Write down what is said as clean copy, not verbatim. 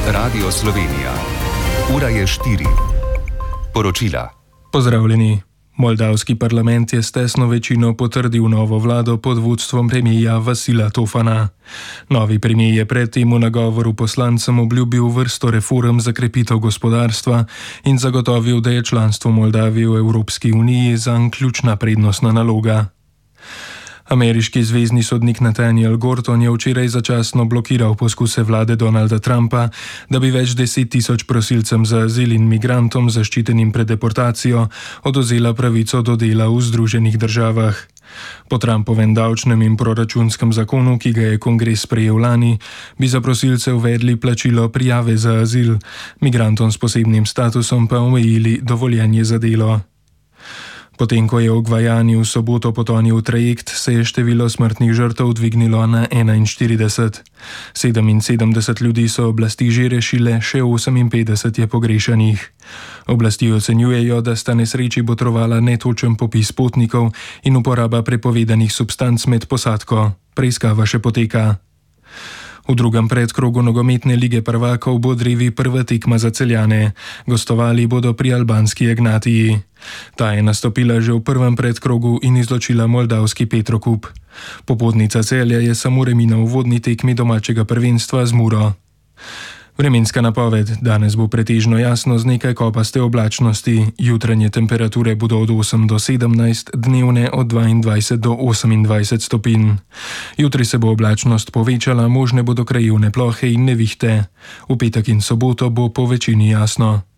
Radio Slovenija. Ura je 4. Poročila. Pozdravljeni. Moldavski parlament je s tesno večino potrdil novo vlado pod vodstvom premijerja Vasila Tofana. Novi premijer je predtem v nagovoru poslancem obljubil vrsto reform za krepitev gospodarstva in zagotovil, da je članstvo Moldavije v Evropski uniji zanj ključna prednostna naloga. Ameriški zvezni sodnik Nathaniel Gorton je včeraj začasno blokiral poskuse vlade Donalda Trumpa, da bi več 10.000 prosilcem za azil in migrantom zaščitenim pred deportacijo odvzela pravico do dela v Združenih državah. Po Trumpovem davčnem in proračunskem zakonu, ki ga je kongres sprejel lani, bi za prosilce uvedli plačilo prijave za azil, migrantom s posebnim statusom pa omejili dovoljenje za delo. Potem, ko je v Gvajani v soboto potonil trajekt, se je število smrtnih žrtev dvignilo na 41. 77 ljudi so oblasti že rešile, še 58 je pogrešanih. Oblasti ocenjujejo, da sta nesreči botrovala netočen popis potnikov in uporaba prepovedanih substanc med posadko. Preiskava še poteka. V drugem predkrogu nogometne lige prvakov bo drevi prva tekma za Celjane. Gostovali bodo pri albanski Ignatiji. Ta je nastopila že v prvem predkrogu in izločila moldavski Petrokup. Popotnica Celja je samo remina v uvodni tekmi domačega prvenstva z Muro. Vremenska napoved. Danes bo pretežno jasno z nekaj kopaste oblačnosti. Jutranje temperature bodo od 8 do 17, dnevne od 22 do 28 stopinj. Jutri se bo oblačnost povečala, možne bodo krajevne plohe in nevihte. V petek in soboto bo po večini jasno.